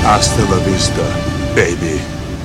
Hasta la vista, baby.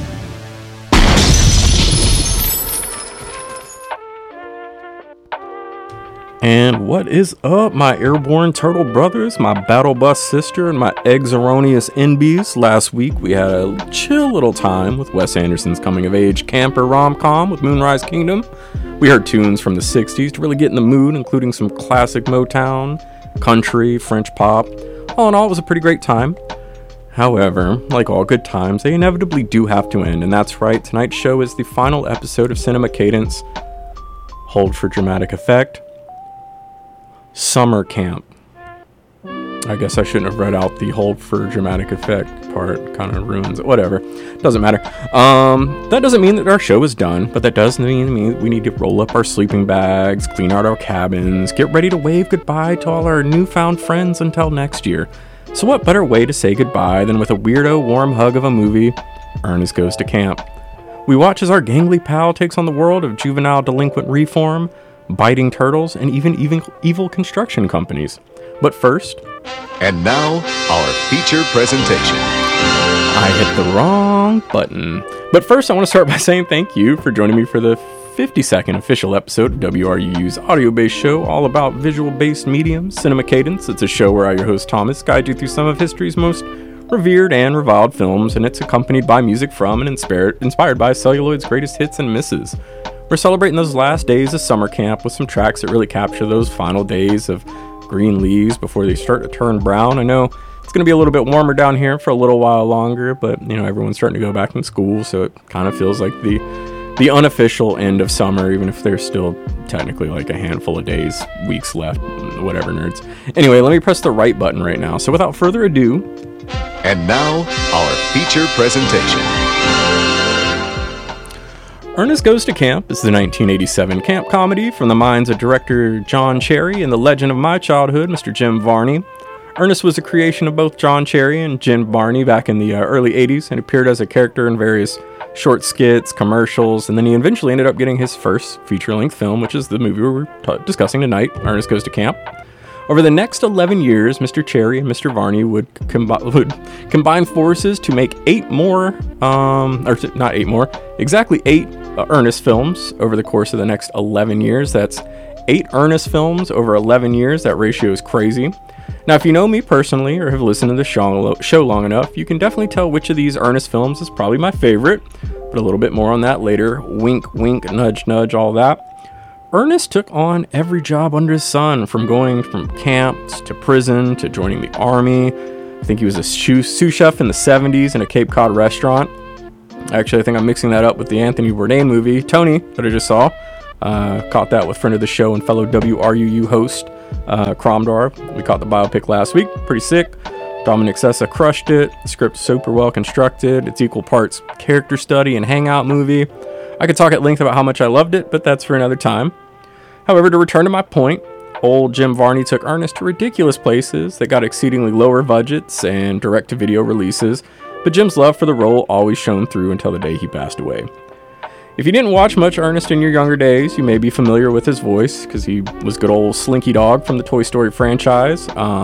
And what is up, my airborne turtle brothers, my battle bus sister, and my exeronious NBs? Last week we had a chill little time with Wes Anderson's coming-of-age camper rom-com with Moonrise Kingdom. We heard tunes from the 60s to really get in the mood, including some classic Motown, country, French pop. All in all, it was a pretty great time. However, like all good times, they inevitably do have to end, and that's right, tonight's show is the final episode of Cinema Cadence. Hold for dramatic effect. Summer Camp. I guess I shouldn't have read out the hold for dramatic effect part. Kind of ruins it. Whatever. Doesn't matter. That doesn't mean that our show is done, but that does mean we need to roll up our sleeping bags, clean out our cabins, get ready to wave goodbye to all our newfound friends until next year. So what better way to say goodbye than with a weirdo warm hug of a movie, Ernest Goes to Camp. We watch as our gangly pal takes on the world of juvenile delinquent reform, biting turtles, and even evil construction companies. But first... And now, our feature presentation. I hit the wrong button. But first, I want to start by saying thank you for joining me for the 52nd official episode of WRUU's audio-based show all about visual-based mediums, Cinema Cadence. It's a show where I, your host Thomas, guide you through some of history's most revered and reviled films, and it's accompanied by music from and inspired by Celluloid's greatest hits and misses. We're celebrating those last days of summer camp with some tracks that really capture those final days of green leaves before they start to turn brown. I know it's going to be a little bit warmer down here for a little while longer, but everyone's starting to go back in school, so it kind of feels like the unofficial end of summer, even if there's still technically like a handful of days, weeks left, whatever, nerds. Anyway, let me press the right button right now. So without further ado... And now, our feature presentation. Ernest Goes to Camp is the 1987 camp comedy from the minds of director John Cherry and the legend of my childhood, Mr. Jim Varney. Ernest was a creation of both John Cherry and Jim Varney back in the early 80s and appeared as a character in various short skits, commercials, and then he eventually ended up getting his first feature-length film, which is the movie we're discussing tonight, Ernest Goes to Camp. Over the next 11 years, Mr. Cherry and Mr. Varney would combine forces to make eight Ernest films over the course of the next 11 years. That's 8 Ernest films over 11 years. That ratio is crazy. Now, if you know me personally or have listened to the show long enough, you can definitely tell which of these Ernest films is probably my favorite, but a little bit more on that later. Wink, wink, nudge, nudge, all that. Ernest took on every job under the sun, from going from camps to prison to joining the army. I think he was a sous chef in the 70s in a Cape Cod restaurant. Actually, I think I'm mixing that up with the Anthony Bourdain movie, Tony, that I just saw. Caught that with friend of the show and fellow WRUU host, Cromdar. We caught the biopic last week. Pretty sick. Dominic Sessa crushed it. The script's super well constructed. It's equal parts character study and hangout movie. I could talk at length about how much I loved it, but that's for another time. However, to return to my point, old Jim Varney took Ernest to ridiculous places that got exceedingly lower budgets and direct-to-video releases, but Jim's love for the role always shone through until the day he passed away. If you didn't watch much Ernest in your younger days, you may be familiar with his voice, because he was good old Slinky Dog from the Toy Story franchise.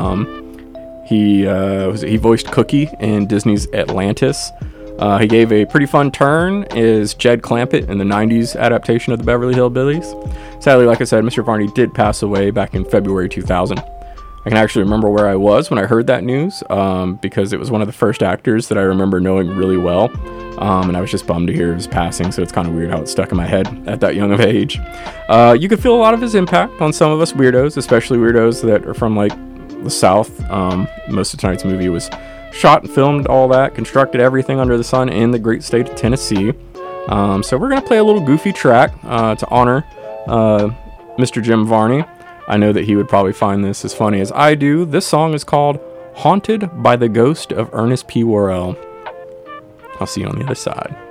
He voiced Cookie in Disney's Atlantis. He gave a pretty fun turn as Jed Clampett in the 90s adaptation of the Beverly Hillbillies. Sadly, like I said, Mr. Varney did pass away back in February 2000. I can actually remember where I was when I heard that news, because it was one of the first actors that I remember knowing really well, and I was just bummed to hear his passing, so it's kind of weird how it stuck in my head at that young of age. You could feel a lot of his impact on some of us weirdos, especially weirdos that are from, like, the South. Most of tonight's movie was shot and filmed, all that, constructed everything under the sun in the great state of Tennessee. So we're going to play a little goofy track to honor Mr. Jim Varney. I know that he would probably find this as funny as I do. This song is called Haunted by the Ghost of Ernest P. Worrell. I'll see you on the other side.